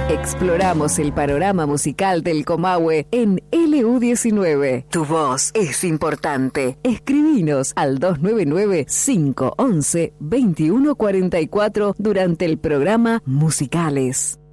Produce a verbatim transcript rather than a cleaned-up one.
Exploramos el panorama musical del Comahue en L U diecinueve. Tu voz es importante. Escribinos al dos nueve nueve, cinco uno uno, dos uno cuatro cuatro durante el programa Musicales.